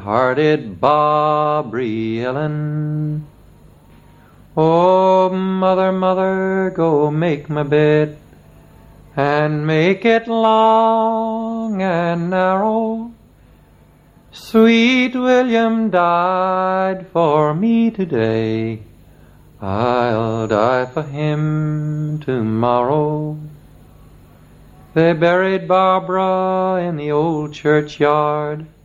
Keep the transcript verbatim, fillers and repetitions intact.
hearted Barbary Ellen. Oh, mother, mother, go make my bed, and make it long and narrow. Sweet William died for me today, I'll die for him tomorrow. They buried Barbara in the old churchyard,